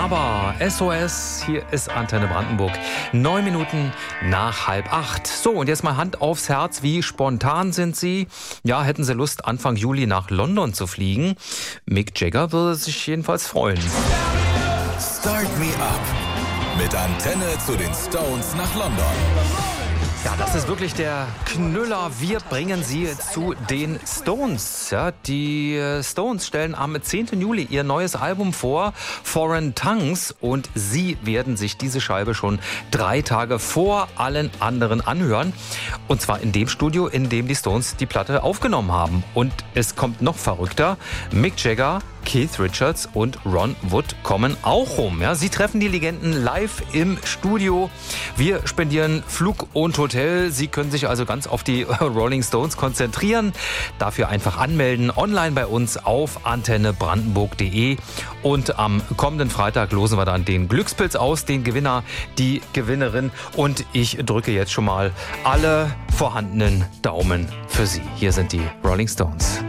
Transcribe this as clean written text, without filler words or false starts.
Aber SOS, hier ist Antenne Brandenburg. 9 Minuten nach 7:30. So, und jetzt mal Hand aufs Herz. Wie spontan sind Sie? Ja, hätten Sie Lust, Anfang Juli nach London zu fliegen? Mick Jagger würde sich jedenfalls freuen. Start Me Up mit Antenne zu den Stones nach London. Ja, das ist wirklich der Knüller. Wir bringen Sie zu den Stones. Ja, die Stones stellen am 10. Juli ihr neues Album vor, Foreign Tongues. Und Sie werden sich diese Scheibe schon 3 Tage vor allen anderen anhören. Und zwar in dem Studio, in dem die Stones die Platte aufgenommen haben. Und es kommt noch verrückter. Mick Jagger, Keith Richards und Ron Wood kommen auch rum. Ja, sie treffen die Legenden live im Studio. Wir spendieren Flug und Hotel. Sie können sich also ganz auf die Rolling Stones konzentrieren. Dafür einfach anmelden. Online bei uns auf antennebrandenburg.de. Und am kommenden Freitag losen wir dann den Glückspilz aus, den Gewinner, die Gewinnerin. Und ich drücke jetzt schon mal alle vorhandenen Daumen für Sie. Hier sind die Rolling Stones.